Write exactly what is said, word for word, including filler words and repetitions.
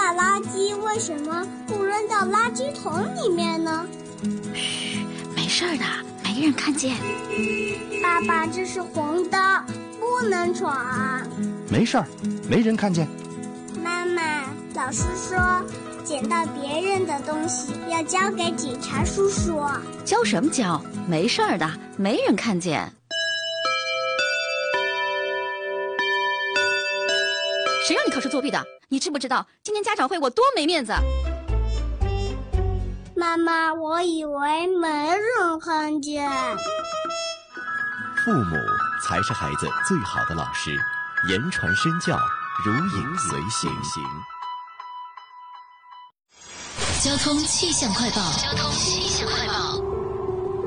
那垃圾为什么不扔到垃圾桶里面呢？ 嘘，没事的，没人看见。 爸爸，这是红灯，不能闯。 没事儿，没人看见。 妈妈，老师说捡到别人的东西要交给警察叔叔。 交什么交？没事儿的，没人看见。谁让你考试作弊的？你知不知道今天家长会我多没面子？ 妈妈，我以为没人看见。 父母才是孩子最好的老师，言传身教，如影随形。 交通气象快报。 交通气象快报。